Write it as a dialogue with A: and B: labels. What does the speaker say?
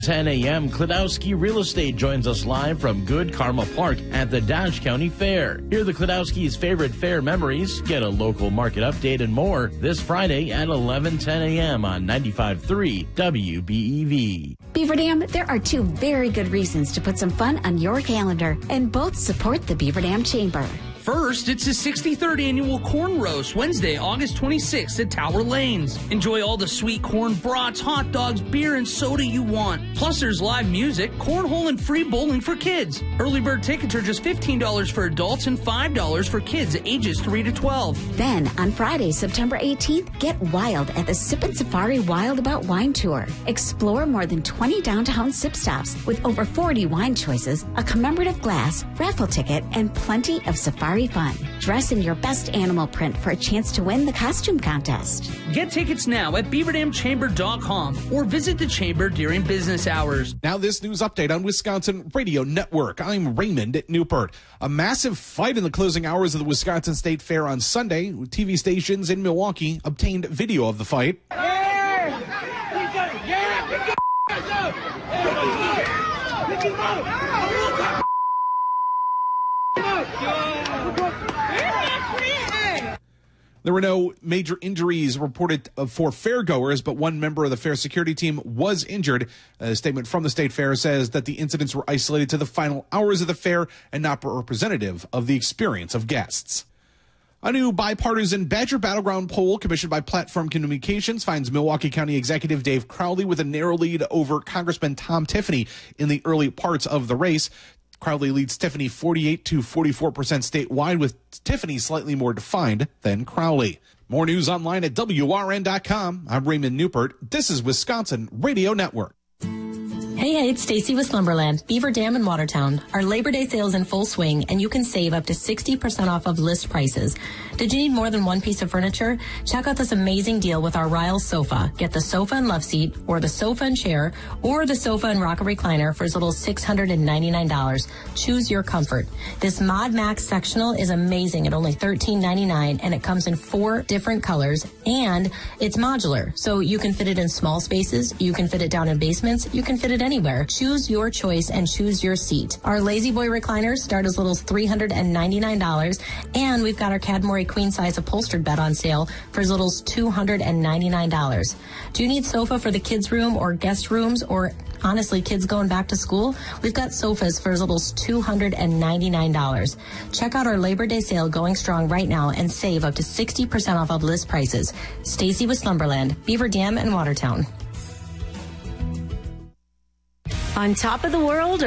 A: 10 a.m., Klodowski Real Estate joins us live from Good Karma Park at the Dodge County Fair. Hear the Klodowski's favorite fair memories, get a local market update, and more this Friday at 11:10 a.m. on 95.3 WBEV.
B: Beaver Dam, there are two very good reasons to put some fun on your calendar, and both support the Beaver Dam Chamber.
C: First, it's the 63rd Annual Corn Roast, Wednesday, August 26th at Tower Lanes. Enjoy all the sweet corn brats, hot dogs, beer, and soda you want. Plus, there's live music, cornhole, and free bowling for kids. Early bird tickets are just $15 for adults and $5 for kids ages 3 to 12.
B: Then, on Friday, September 18th, get wild at the Sippin' Safari Wild About Wine Tour. Explore more than 20 downtown sip stops with over 40 wine choices, a commemorative glass, raffle ticket, and plenty of safari fun. Dress in your best animal print for a chance to win the costume contest.
C: Get tickets now at beaverdamchamber.com or visit the chamber during business hours.
D: Now this news update on Wisconsin Radio Network. I'm Raymond at Newport. A massive fight in the closing hours of the Wisconsin State Fair on Sunday. TV stations in Milwaukee obtained video of the fight. There were no major injuries reported for fairgoers, but one member of the fair security team was injured. A statement from the State Fair says that the incidents were isolated to the final hours of the fair and not representative of the experience of guests. A new bipartisan Badger Battleground poll commissioned by Platform Communications finds Milwaukee County Executive Dave Crowley with a narrow lead over Congressman Tom Tiffany in the early parts of the race. Crowley leads Tiffany 48 to 44% statewide, with Tiffany slightly more defined than Crowley. More news online at WRN.com. I'm Raymond Newport. This is Wisconsin Radio Network.
E: Hey, it's Stacy with Slumberland, Beaver Dam in Watertown. Our Labor Day sale is in full swing, and you can save up to 60% off of list prices. Did you need more than one piece of furniture? Check out this amazing deal with our Riles sofa. Get the sofa and love seat, or the sofa and chair, or the sofa and rocker recliner for as little as $699. Choose your comfort. This Mod Max sectional is amazing at only $13.99, and it comes in 4 different colors, and it's modular, so you can fit it in small spaces, you can fit it down in basements, you can fit it anywhere. Choose your choice and choose your seat. Our Lazy Boy recliners start as little as $399, and we've got our Cadmore queen size upholstered bed on sale for as little as $299. Do you need sofa for the kids' room or guest rooms, or honestly, kids going back to school? We've got sofas for as little as $299. Check out our Labor Day sale going strong right now and save up to 60% off of list prices. Stacy with Slumberland, Beaver Dam and Watertown.
F: On top of the world,